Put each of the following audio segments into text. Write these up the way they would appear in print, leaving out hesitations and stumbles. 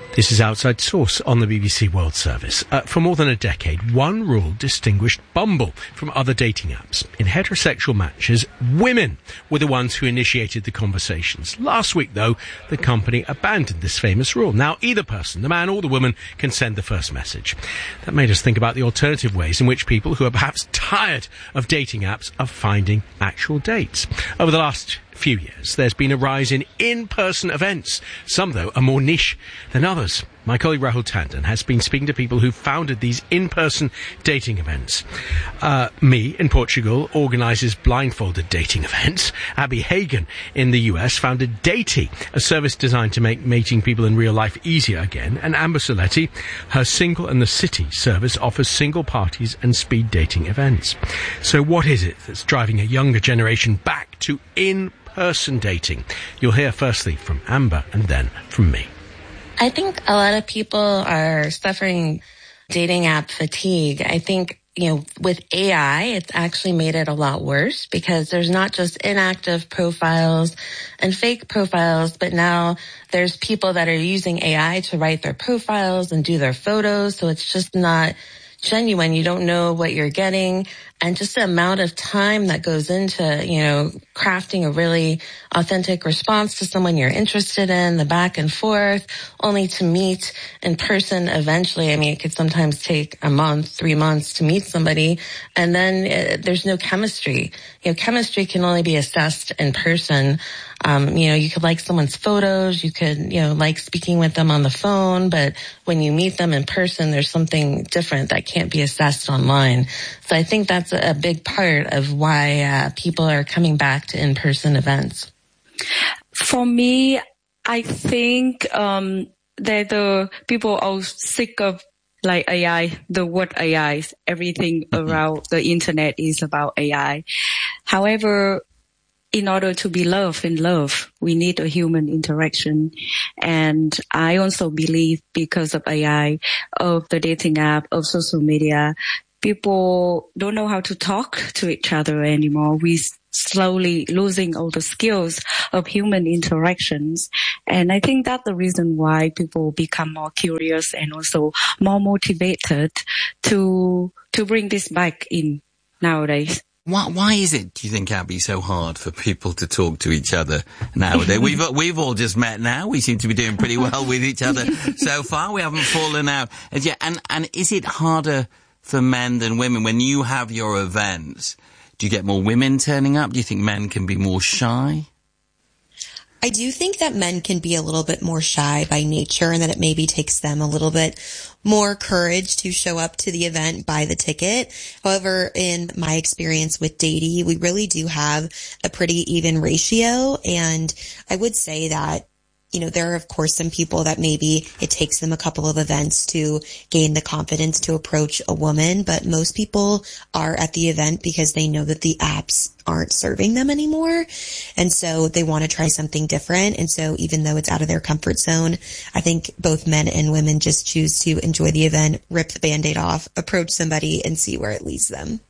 This is Outside Source on the BBC World Service. For more than a decade, one rule distinguished Bumble from other dating apps. In heterosexual matches, women were the ones who initiated the conversations. Last week, though, the company abandoned this famous rule. Now, either person, the man or the woman, can send the first message. That made us think about the alternative ways in which people who are perhaps tired of dating apps are finding actual dates. Over the last few years, there's been a rise in in-person events. Some, though, are more niche than others. My colleague Rahul Tandon has been speaking to people who founded these in-person dating events. Me, in Portugal, organises blindfolded dating events. Abby Hagen, in the US, founded Datey, a service designed to make meeting people in real life easier again. And Amber Soletti, her Single and the City service, offers single parties and speed dating events. So what is it that's driving a younger generation back to in-person dating? You'll hear firstly from Amber and then from me. I think a lot of people are suffering dating app fatigue. I think, with AI, it's actually made it a lot worse because there's not just inactive profiles and fake profiles, but now there's people that are using AI to write their profiles and do their photos. So it's just not genuine. You don't know what you're getting. And just the amount of time that goes into, crafting a really authentic response to someone you're interested in, the back and forth, only to meet in person eventually. I mean, it could sometimes take a month, 3 months to meet somebody. And then there's no chemistry. Chemistry can only be assessed in person. You could like someone's photos, you could, like speaking with them on the phone, but when you meet them in person, there's something different that can't be assessed online. So I think that's a big part of why people are coming back to in-person events. For me, I think that the people are sick of AI, the word AI. Everything around the internet is about AI. However, in order to be loved in love, we need a human interaction. And I also believe because of AI, of the dating app, of social media, people don't know how to talk to each other anymore. We slowly losing all the skills of human interactions. And I think that's the reason why people become more curious and also more motivated to bring this back in nowadays. Why is it, do you think, Abby, so hard for people to talk to each other nowadays? We've all just met now. We seem to be doing pretty well with each other so far. We haven't fallen out as yet. And is it harder for men than women? When you have your events, do you get more women turning up? Do you think men can be more shy? I do think that men can be a little bit more shy by nature and that it maybe takes them a little bit more courage to show up to the event, buy the ticket. However, in my experience with Datey, we really do have a pretty even ratio. And I would say that, there are, of course, some people that maybe it takes them a couple of events to gain the confidence to approach a woman. But most people are at the event because they know that the apps aren't serving them anymore. And so they want to try something different. And so even though it's out of their comfort zone, I think both men and women just choose to enjoy the event, rip the Band-Aid off, approach somebody and see where it leads them.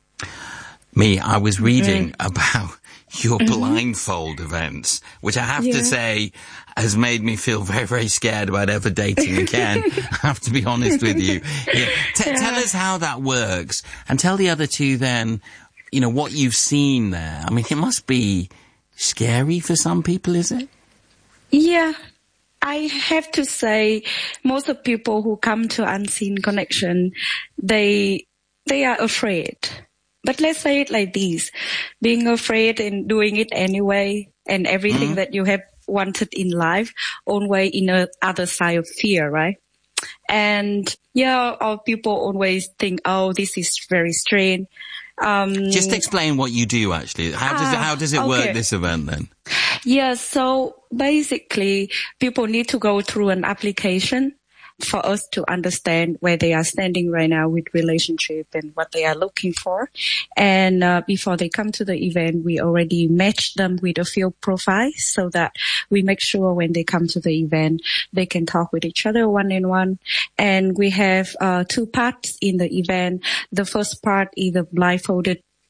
I was reading about your blindfold events, which I have to say has made me feel very, very scared about ever dating again. I have to be honest with you. Tell us how that works and tell the other two then, what you've seen there. I mean, it must be scary for some people, is it? Yeah. I have to say most of people who come to Unseen Connection, they are afraid. But let's say it like this, being afraid and doing it anyway and everything that you have wanted in life, always in the other side of fear, right? And all people always think, oh, this is very strange. Just explain what you do actually. How does it work, this event then? Yeah, so basically people need to go through an application for us to understand where they are standing right now with relationship and what they are looking for. And before they come to the event, we already match them with a few profiles so that we make sure when they come to the event, they can talk with each other one-on-one. And we have 2 parts in the event. The first part is the blindfolded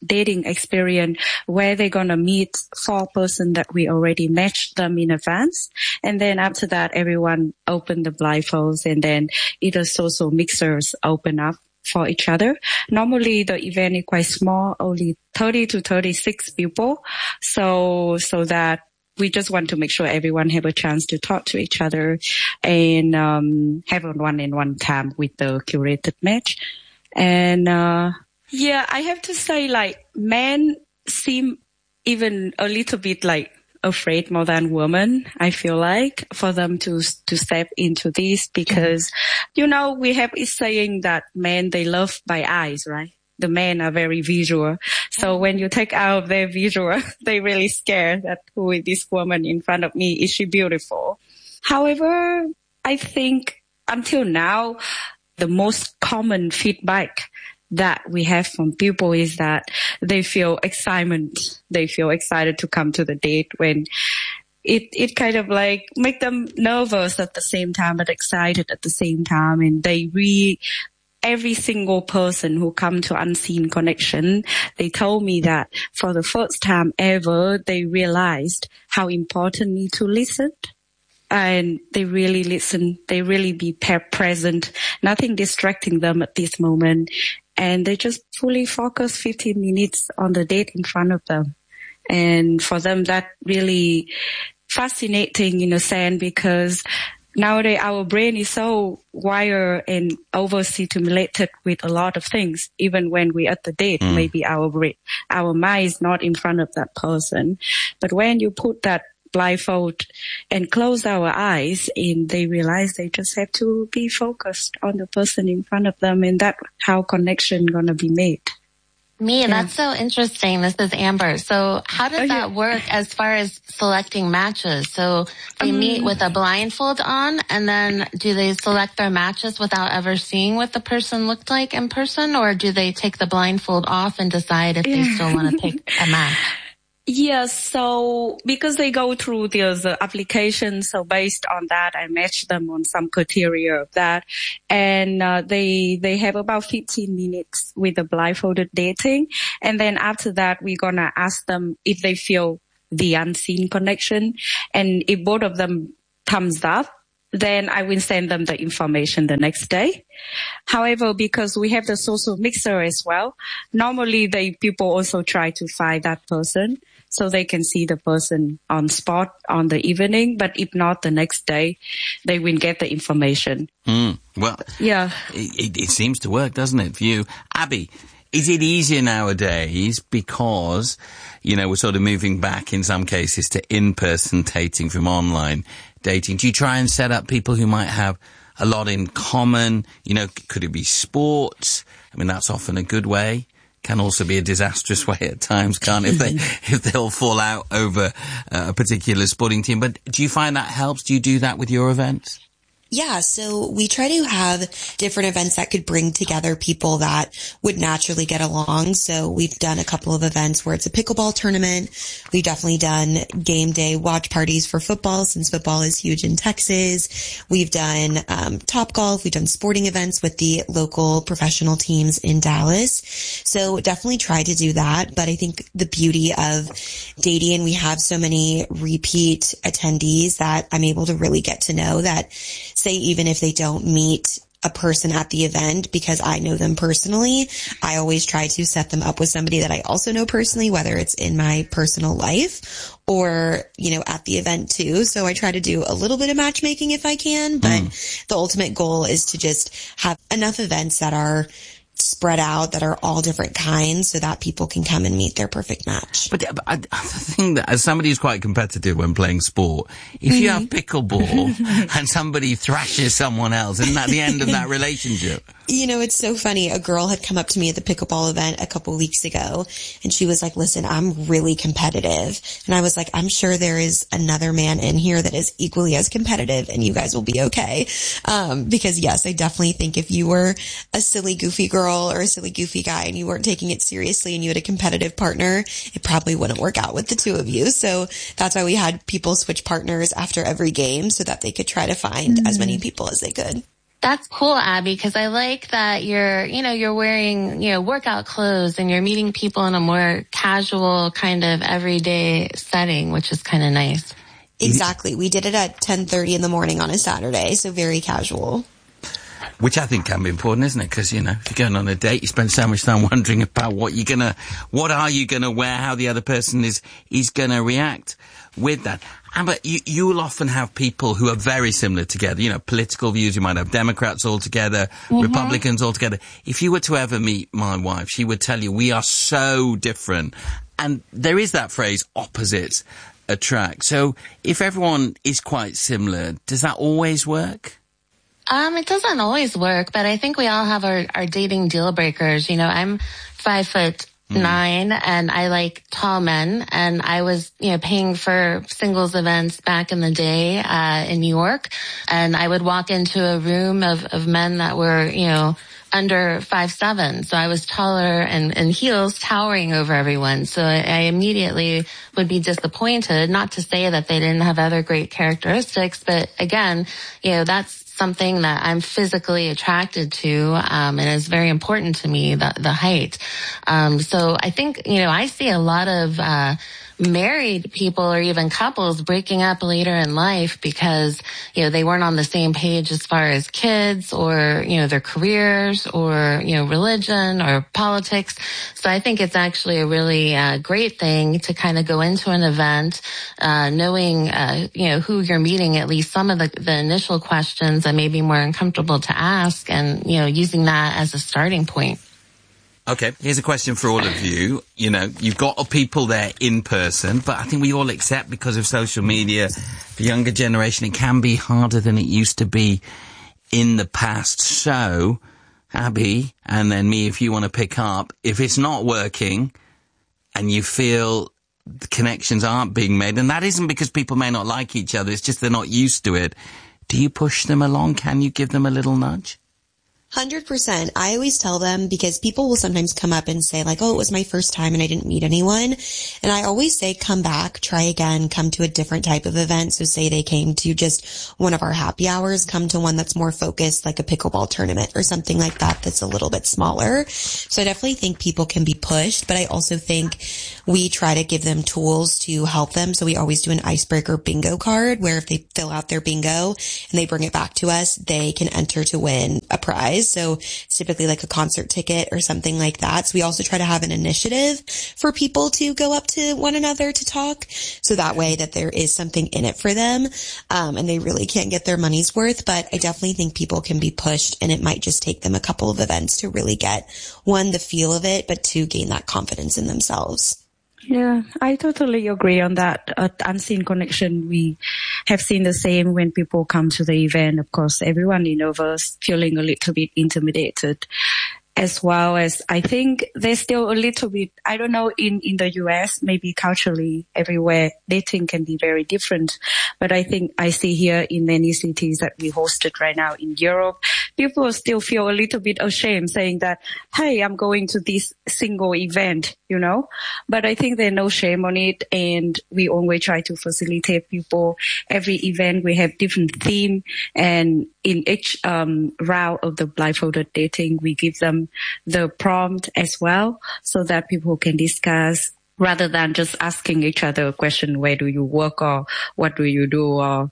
dating experience where they're going to meet 4 person that we already matched them in advance. And then after that, everyone open the blindfolds and then either social mixers open up for each other. Normally the event is quite small, only 30 to 36 people. So that we just want to make sure everyone have a chance to talk to each other and have a one-on-one time with the curated match. And yeah, I have to say, like, men seem even a little bit like afraid more than women, I feel like, for them to step into this because, you know, we have a saying that men, they love by eyes, right? The men are very visual. So when you take out their visual, they really scared that who is this woman in front of me? Is she beautiful? However, I think until now, the most common feedback that we have from people is that they feel excitement. They feel excited to come to the date when it kind of like make them nervous at the same time, but excited at the same time. And every single person who come to Unseen Connection, they told me that for the first time ever, they realized how important it is to listen. And they really listen. They really be present. Nothing distracting them at this moment. And they just fully focus 15 minutes on the date in front of them. And for them, that really fascinating in a sense because nowadays our brain is so wired and overstimulated with a lot of things. Even when we're at the date, maybe our mind is not in front of that person. But when you put that blindfold and close our eyes and they realize they just have to be focused on the person in front of them, and that's how connection gonna be made. That's so interesting. This is Amber. So how does that work as far as selecting matches? So they meet with a blindfold on, and then do they select their matches without ever seeing what the person looked like in person, or do they take the blindfold off and decide if they still want to pick a match? Yes, so because they go through the application, so based on that, I match them on some criteria of that. And they have about 15 minutes with the blindfolded dating. And then after that, we're going to ask them if they feel the unseen connection. And if both of them thumbs up, then I will send them the information the next day. However, because we have the social mixer as well, normally people also try to find that person so they can see the person on spot on the evening. But if not, the next day, they will get the information. Well, yeah, it seems to work, doesn't it, for you? Abby, is it easier nowadays because, you know, we're sort of moving back in some cases to in-person dating from online dating? Do you try and set up people who might have a lot in common? You know, could it be sports? I mean, that's often a good way. Can also be a disastrous way at times, can't it? If they all fall out over a particular sporting team. But do you find that helps? Do you do that with your events? Yeah, so we try to have different events that could bring together people that would naturally get along. So we've done a couple of events where it's a pickleball tournament. We've definitely done game day watch parties for football, since football is huge in Texas. We've done Topgolf. We've done sporting events with the local professional teams in Dallas. So definitely try to do that. But I think the beauty of Dadian, we have so many repeat attendees that I'm able to really get to know that, say, even if they don't meet a person at the event because I know them personally, I always try to set them up with somebody that I also know personally, whether it's in my personal life or, you know, at the event too. So I try to do a little bit of matchmaking if I can, but the ultimate goal is to just have enough events that are spread out, that are all different kinds, so that people can come and meet their perfect match. But I think that as somebody who's quite competitive when playing sport, if you have pickleball and somebody thrashes someone else, isn't that the end of that relationship? You know, it's so funny. A girl had come up to me at the pickleball event a couple weeks ago, and she was like, listen, I'm really competitive. And I was like, I'm sure there is another man in here that is equally as competitive, and you guys will be okay. Because yes, I definitely think if you were a silly, goofy girl or a silly, goofy guy and you weren't taking it seriously and you had a competitive partner, it probably wouldn't work out with the two of you. So that's why we had people switch partners after every game so that they could try to find as many people as they could. That's cool, Abby, because I like that you're wearing, workout clothes and you're meeting people in a more casual kind of everyday setting, which is kind of nice. Exactly. We did it at 10:30 in the morning on a Saturday, so very casual. Which I think can be important, isn't it? Because, if you're going on a date, you spend so much time wondering about what are you gonna wear, how the other person is gonna react with that. But you will often have people who are very similar together, political views. You might have Democrats all together, Republicans all together. If you were to ever meet my wife, she would tell you we are so different. And there is that phrase, opposites attract. So if everyone is quite similar, does that always work? It doesn't always work, but I think we all have our dating deal breakers. I'm 5'9" and I like tall men, and I was, paying for singles events back in the day, in New York, and I would walk into a room of men that were, under 5'7". So I was taller and heels towering over everyone. So I immediately would be disappointed, not to say that they didn't have other great characteristics, but again, that's something that I'm physically attracted to, and is very important to me, the height. So I think, I see a lot of, married people or even couples breaking up later in life because, they weren't on the same page as far as kids or, their careers or, religion or politics. So I think it's actually a really great thing to kind of go into an event, knowing, who you're meeting, at least some of the initial questions that may be more uncomfortable to ask, and, using that as a starting point. Okay, here's a question for all of you. You've got people there in person, but I think we all accept, because of social media, the younger generation, it can be harder than it used to be in the past. So, Abby, and then me, if you want to pick up, if it's not working and you feel the connections aren't being made, and that isn't because people may not like each other, it's just they're not used to it, do you push them along? Can you give them a little nudge? 100%. I always tell them, because people will sometimes come up and say like, oh, it was my first time and I didn't meet anyone. And I always say, come back, try again, come to a different type of event. So say they came to just one of our happy hours, come to one that's more focused, like a pickleball tournament or something like that, that's a little bit smaller. So I definitely think people can be pushed, but I also think we try to give them tools to help them. So we always do an icebreaker bingo card, where if they fill out their bingo and they bring it back to us, they can enter to win a prize. So it's typically like a concert ticket or something like that. So we also try to have an initiative for people to go up to one another to talk. So that way that there is something in it for them. And they really can't get their money's worth. But I definitely think people can be pushed, and it might just take them a couple of events to really get, one, the feel of it, but two, gain that confidence in themselves. Yeah, I totally agree on that. Unseen connection, we have seen the same when people come to the event. Of course, everyone is nervous, feeling a little bit intimidated, as well as I think there's still a little bit, I don't know, in the US, maybe culturally everywhere, dating can be very different. But I think I see here in many cities that we hosted right now in Europe, people still feel a little bit ashamed saying that, hey, I'm going to this single event, but I think there's no shame on it. And we always try to facilitate people. Every event we have different theme, and in each round of the blindfolded dating, we give them the prompt as well, so that people can discuss, rather than just asking each other a question, where do you work, or what do you do, or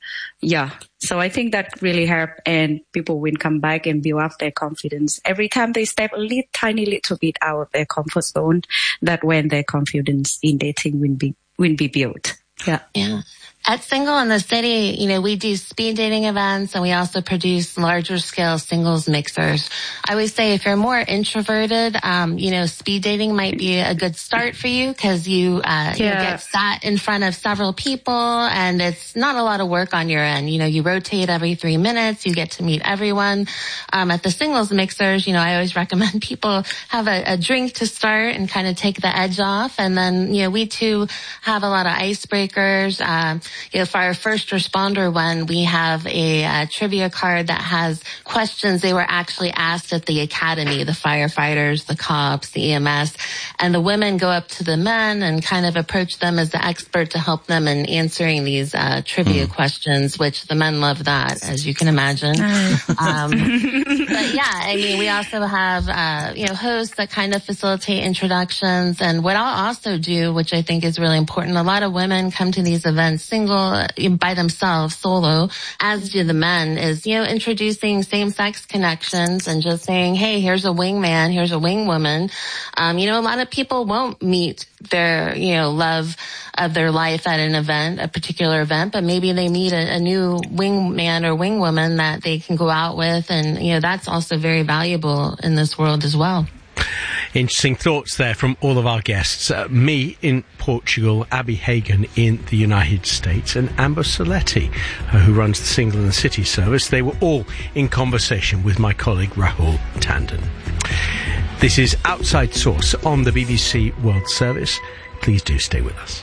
So I think that really helped, and people will come back and build up their confidence. Every time they step a tiny little bit out of their comfort zone, that when their confidence in dating will be built. Yeah. At Single in the City, we do speed dating events, and we also produce larger scale singles mixers. I always say if you're more introverted, speed dating might be a good start for you, because you get sat in front of several people, and it's not a lot of work on your end. You rotate every 3 minutes, you get to meet everyone. At the singles mixers, I always recommend people have a drink to start and kind of take the edge off. And then, we too have a lot of icebreakers. for our first responder one, we have a trivia card that has questions they were actually asked at the academy, the firefighters, the cops, the EMS, and the women go up to the men and kind of approach them as the expert to help them in answering these trivia questions, which the men love that, as you can imagine. But yeah, I mean, we also have, hosts that kind of facilitate introductions. And what I'll also do, which I think is really important, a lot of women come to these events single, by themselves, solo, as do the men, is, introducing same-sex connections and just saying, hey, here's a wingman, here's a wingwoman. A lot of people won't meet their, love of their life at an event, a particular event, but maybe they meet a new wingman or wingwoman that they can go out with. And, that's also very valuable in this world as well. Interesting thoughts there from all of our guests. Me in Portugal, Abby Hagen in the United States, and Amber Soletti, who runs the Single in the City service. They were all in conversation with my colleague Rahul Tandon. This is Outside Source on the BBC World Service. Please do stay with us.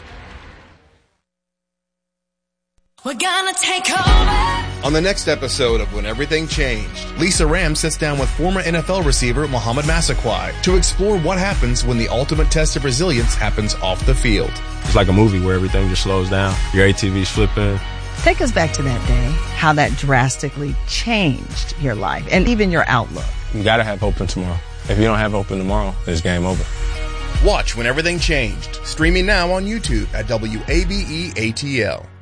We're gonna take over. On the next episode of When Everything Changed, Lisa Ram sits down with former NFL receiver Mohamed Massaquoi to explore what happens when the ultimate test of resilience happens off the field. It's like a movie where everything just slows down. Your ATV's flipping. Take us back to that day, how that drastically changed your life and even your outlook. You gotta have hope in tomorrow. If you don't have hope in tomorrow, it's game over. Watch When Everything Changed, streaming now on YouTube at WABE ATL.